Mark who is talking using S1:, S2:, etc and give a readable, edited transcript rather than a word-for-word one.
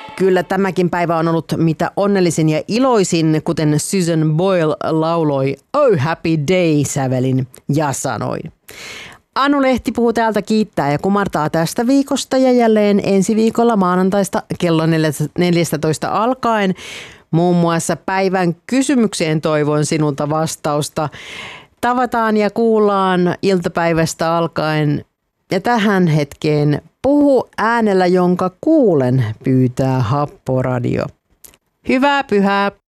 S1: Kyllä tämäkin päivä on ollut mitä onnellisin ja iloisin, kuten Susan Boyle lauloi Oh Happy Day sävelin ja sanoi. Anu Lehti puhuu täältä, kiittää ja kumartaa tästä viikosta ja jälleen ensi viikolla maanantaista kello 14 alkaen. Muun muassa päivän kysymykseen toivon sinulta vastausta. Tavataan ja kuullaan iltapäivästä alkaen ja tähän hetkeen puhu äänellä, jonka kuulen, pyytää Happoradio. Hyvää pyhää!